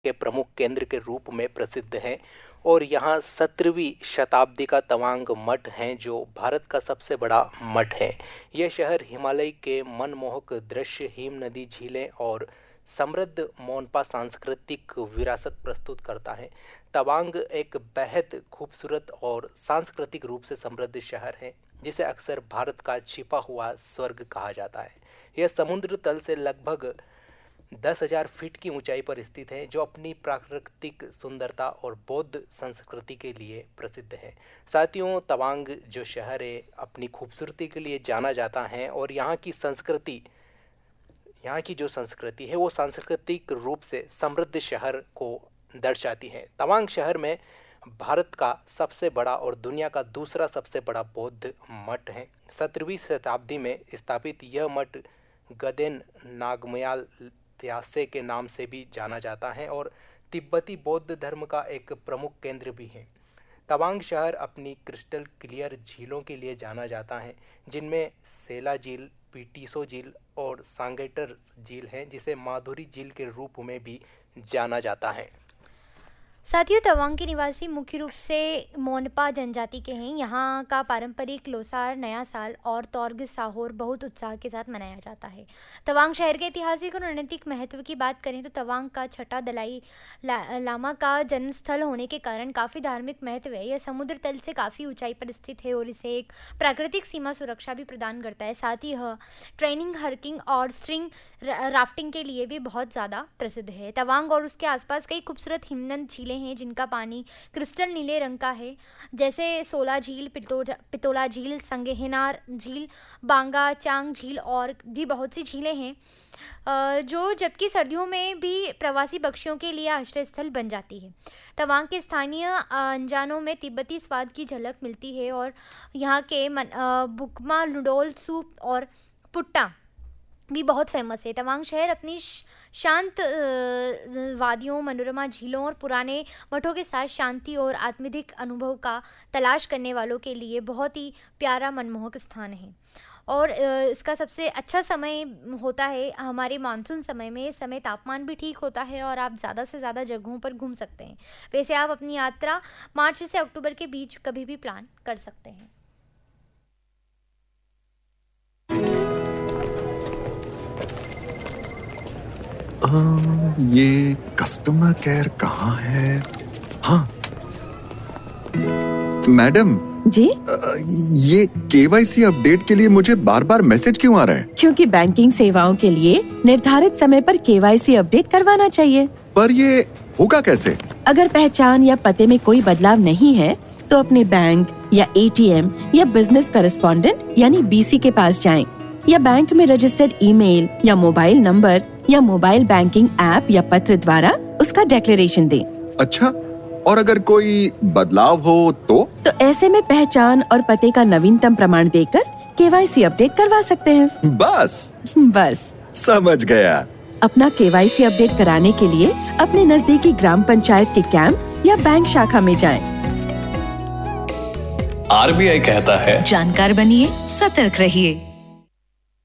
के प्रमुख केंद्र के रूप में प्रसिद्ध है और यहाँ 17वीं शताब्दी का तवांग मठ है जो भारत का सबसे बड़ा मठ है। यह शहर हिमालय के मनमोहक दृश्य, हिम नदी, झीलें और समृद्ध मोनपा सांस्कृतिक विरासत प्रस्तुत करता है। तवांग एक बेहद खूबसूरत और सांस्कृतिक रूप से समृद्ध शहर है जिसे अक्सर भारत का छिपा हुआ स्वर्ग कहा जाता है। यह समुद्र तल से लगभग 10,000 फीट की ऊंचाई पर स्थित है जो अपनी प्राकृतिक सुंदरता और बौद्ध संस्कृति के लिए प्रसिद्ध है। साथियों, तवांग जो शहर है अपनी खूबसूरती के लिए जाना जाता है और यहाँ की जो संस्कृति है वो सांस्कृतिक रूप से समृद्ध शहर को दर्शाती है। तवांग शहर में भारत का सबसे बड़ा और दुनिया का दूसरा सबसे बड़ा बौद्ध मठ है। 17वीं शताब्दी में स्थापित यह मठ गदेन नागमयाल त्यासे के नाम से भी जाना जाता है और तिब्बती बौद्ध धर्म का एक प्रमुख केंद्र भी है। तवांग शहर अपनी क्रिस्टल क्लियर झीलों के लिए जाना जाता है जिनमें सेला झील, पीटीसो झील और सांगेटर झील है जिसे माधुरी झील के रूप में भी जाना जाता है। साथियों, तवांग के निवासी मुख्य रूप से मोनपा जनजाति के हैं। यहाँ का पारंपरिक लोसार, नया साल और तौर्ग साहोर बहुत उत्साह के साथ मनाया जाता है। तवांग शहर के ऐतिहासिक और रणनीतिक महत्व की बात करें तो तवांग का छठा दलाई लामा का जन्मस्थल होने के कारण काफ़ी धार्मिक महत्व है। यह समुद्र तल से काफ़ी ऊंचाई पर स्थित है और इसे एक प्राकृतिक सीमा सुरक्षा भी प्रदान करता है। साथ ही यह ट्रेनिंग, हर्किंग और स्ट्रिंग राफ्टिंग के लिए भी बहुत ज़्यादा प्रसिद्ध है। तवांग और उसके आसपास कई खूबसूरत हिमनद झीलें हैं जिनका पानी क्रिस्टल नीले रंग का है, जैसे सोला झील, पितोला झील, संगेहनार झील, बांगा चांग झील और भी बहुत सी झीलें हैं जो जबकि सर्दियों में भी प्रवासी पक्षियों के लिए आश्रय स्थल बन जाती है। तवांग के स्थानीय अंजानों में तिब्बती स्वाद की झलक मिलती है और यहाँ के बुकमा नूडल सूप और पुट्टा भी बहुत फेमस है। तवांग शहर अपनी शांत वादियों, मनोरमा झीलों और पुराने मठों के साथ शांति और आत्मधिक अनुभव का तलाश करने वालों के लिए बहुत ही प्यारा मनमोहक स्थान है। और इसका सबसे अच्छा समय होता है हमारे मानसून समय में। इस समय तापमान भी ठीक होता है और आप ज़्यादा से ज़्यादा जगहों पर घूम सकते हैं। वैसे आप अपनी यात्रा मार्च से अक्टूबर के बीच कभी भी प्लान कर सकते हैं। ये कस्टमर केयर कहाँ है? हाँ मैडम जी, ये केवाईसी अपडेट के लिए मुझे बार बार मैसेज क्यों आ रहा है? क्योंकि बैंकिंग सेवाओं के लिए निर्धारित समय पर केवाईसी अपडेट करवाना चाहिए। पर ये होगा कैसे? अगर पहचान या पते में कोई बदलाव नहीं है तो अपने बैंक या एटीएम या बिजनेस करेस्पॉन्डेंट यानी बीसी के पास जाएं या बैंक में रजिस्टर्ड ईमेल या मोबाइल नंबर या मोबाइल बैंकिंग ऐप या पत्र द्वारा उसका डिक्लेरेशन दें। अच्छा, और अगर कोई बदलाव हो तो ऐसे में पहचान और पते का नवीनतम प्रमाण देकर केवाईसी अपडेट करवा सकते हैं। बस समझ गया। अपना केवाईसी अपडेट कराने के लिए अपने नजदीकी ग्राम पंचायत के कैंप या बैंक शाखा में जाएं। आरबीआई कहता है, जानकार बनिए, सतर्क रहिए।